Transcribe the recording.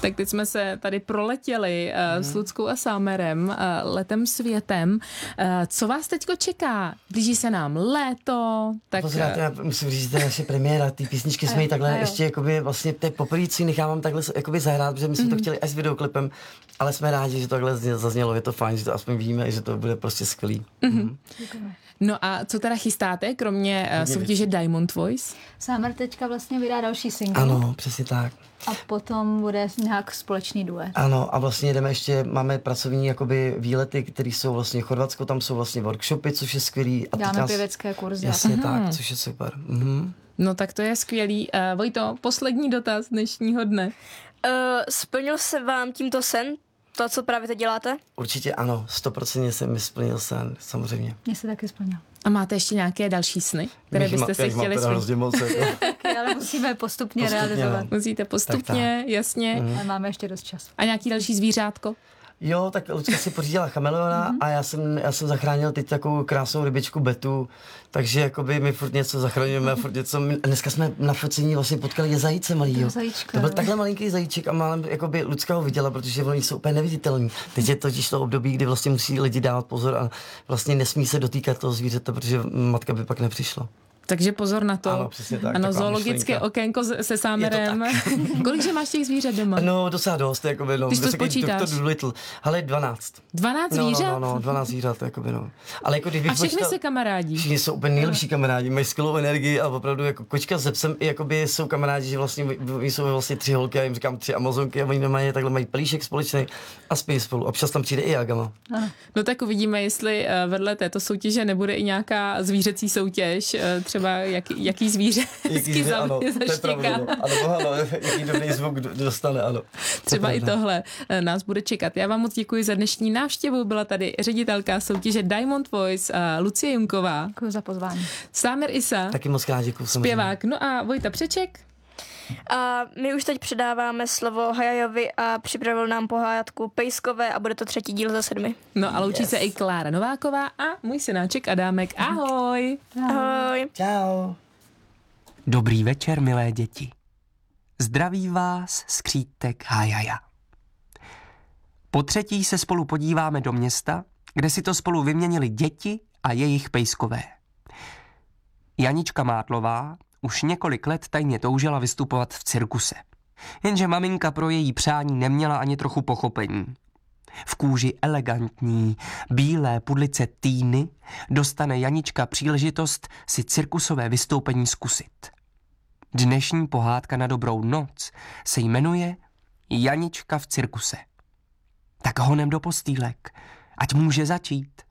Tak teď jsme se tady proletěli s Luckou a Sámerem letem světem. Co vás teďko čeká? Blíží se nám léto. Tak... Pozrát, já musím říct, že to je naše premiéra, ty písničky jsme ji takhle ještě jakoby vlastně té poprvé, co nechávám takhle jakoby zahrát, protože my jsme to chtěli až s videoklipem, ale jsme rádi, že to takhle zaznělo, je to fajn, že to aspoň víme, že to bude prostě skvělý. No a co teda chystáte, kromě soutěže Diamond Voice? Sámer teďka vlastně vydá další single. Ano, přesně tak. A potom bude nějak společný duet. Ano, a vlastně jdeme ještě, máme pracovní jakoby výlety, které jsou vlastně v Chorvatsku, tam jsou vlastně workshopy, což je skvělý. A dáme pěvecké kurzy. Jasně tak, což je super. No tak to je skvělý. Vojto, poslední dotaz dnešního dne. Splnil se vám tímto sen? To, co právě teď děláte? Určitě ano, 100% jsem mi splnil sen, samozřejmě. Mně se taky splnil. A máte ještě nějaké další sny, které byste si chtěli Taky, ale musíme postupně realizovat. Musíte postupně, tak. Jasně. Ale máme ještě dost času. A nějaký další zvířátko? Jo, tak Lucka si pořídila chameleona a já jsem zachránil teď takovou krásnou rybičku Betu, takže jakoby my furt něco zachraňujeme, furt něco. Dneska jsme na focení vlastně potkali zajíce malýho. To byl takhle malinký zajíček a málem jakoby Lucka ho viděla, protože oni jsou úplně neviditelní. Teď je totiž to období, kdy vlastně musí lidi dávat pozor a vlastně nesmí se dotýkat toho zvířete, protože matka by pak nepřišla. Takže pozor na to. Ano, přesně tak. Ano, zoologické okénko se Sámerem. Kolikže máš těch zvířat doma? No, docela dost, jakoby, no. Když to spočítáš? Ale 12. 12 zvířat? No, 12 zvířat, jakoby, no. Ale jako a všechny se kamarádí? Všichni jsou úplně nejlepší kamarádi, mají skvělou energii a opravdu jako kočka s psem i jakoby jsou kamarádi, že vlastně jsou vlastně 3 holky, já jim říkám 3 amazonky a oni mají takhle mají pelíšek společný a spí spolu. Občas tam přijde i Agama. No tak uvidíme, jestli vedle této soutěže nebude i nějaká zvířecí soutěž, třeba jaký zvíře hezky zaštěká. Ano, jaký dobrý zvuk dostane, ano. Třeba i tohle nás bude čekat. Já vám moc děkuji za dnešní návštěvu. Byla tady ředitelka soutěže Diamond Voice Lucie Junková. Děkuji za pozvání. Sámer Isa. Taky moc krát děkuji. Zpěvák. No a Vojta Přeček. A my už teď předáváme slovo Hajajovi a připravil nám pohádku Pejskové a bude to 3. díl za 7. No a loučí se i Klára Nováková a můj synáček Adámek. Ahoj. Ahoj. Čau. Dobrý večer, milé děti. Zdraví vás skřítek Hajaja. Po třetí se spolu podíváme do města, kde si to spolu vyměnili děti a jejich pejskové. Janička Mátlová už několik let tajně toužila vystupovat v cirkuse. Jenže maminka pro její přání neměla ani trochu pochopení. V kůži elegantní, bílé pudlice Týny dostane Janička příležitost si cirkusové vystoupení zkusit. Dnešní pohádka na dobrou noc se jmenuje Janička v cirkuse. Tak honem do postýlek, ať může začít.